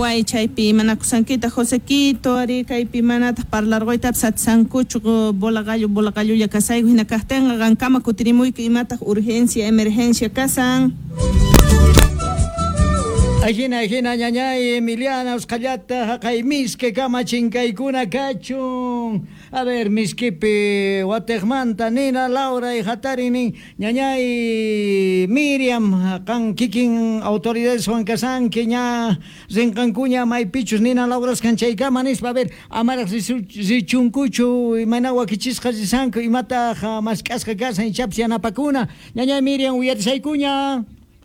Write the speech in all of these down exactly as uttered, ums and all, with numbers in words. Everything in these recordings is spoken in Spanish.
way chaypi manakusankita Josequito ari kaypi manata parlargoita satsankuchu bola gallo bola gallo ya kasay hina kahtenga gankama kutirimuyki imata urgencia emergencia kasan. Ajina ajina ñañay Emiliana Euskallata haqay miske kama chinkaykuna kachun. A ver, miskipi Guatemanta nina Laura y Hatarini ñañay Miriam kan kikin autoridades Huancasan que ña rinkankuña maypichus nina Laura kanchaykama nispa. A ver, amarak zichunkuchu y managua kichisqa zisanku y mata maskasqa kasan y chapsianapakuna ñañay Miriam uyarisaykuña.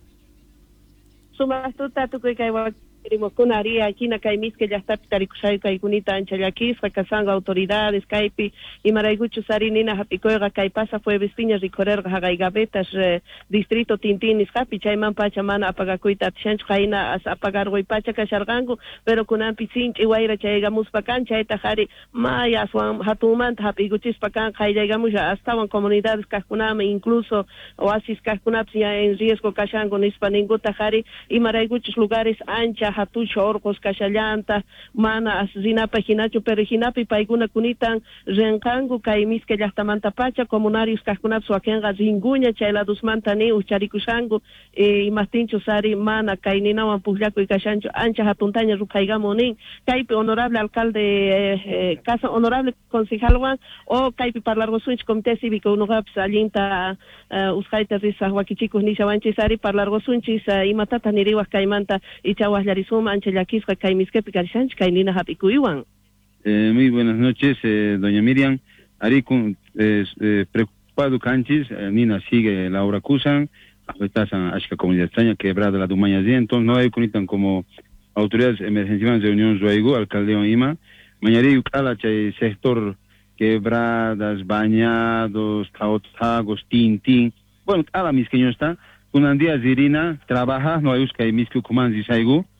Sumas tuta tukuy kay wakrimokuna ari akina kay miske llaqtapi tarikushay kaykunita anchallakisqa kasanga autoridades kaypi imaraykuchu sari nina hapikuyqa kay pasa jueves piña ricorerqa haqay gavetas eh, distrito Tintín nisqapi chayman pacha mana apagakuyta atishanchu hayna as apagarqoy pacha kasharqanku pero kunanpi sinch'i wayra chayaygamuspa kan chayta qhari maya aswan hatunmanta hap'ikuchispa kan qayllaygamusha astawan comunidades kaqkunaman incluso oasis kaqkunapas ya en riesgo kashanku nispa ninguta qhari imaraykuchus lugares ancha hatucho orqos kashallanta mana as zinapa hinachu pero hinapi paykuna kunitan renqanku kay miske llaqtamanta pacha comunarios kaqkunapas wakinqa ringuña chay ladusmanta ni ucharikushanku e, imastinchu sari mana kay ninawan puqllakuy kashanchu ancha hatuntaña rupaygamun nin kaypi honorable alcalde eh, eh, casa honorable concejalwan o kaypi parlargosunchis comité cívico unuqapas allinta uh, usqayta risaq wakichikuq nishawanchis sari parlargosunchis uh, imatata niriwaq kaymanta ichawallarisuma ancha llakisqa kay miskepi karishanchis kay nina hap'ikuywan. Eh, muy buenas noches, eh, doña Miriam. Ari, eh, eh, preocupado canchis, eh, Nina sigue Laura Cusan, afectadas a la comunidad extraña, quebrada la Dumaña Zía, entonces no hay cunitan como autoridades emergenciales de Unión Zuaigú, alcalde Ima, mañana cala chay sector quebradas, bañados, caotagos, tintín, bueno, cala mis que no está, una día zirina, trabaja, no hay usca y mis que coman zisaigu,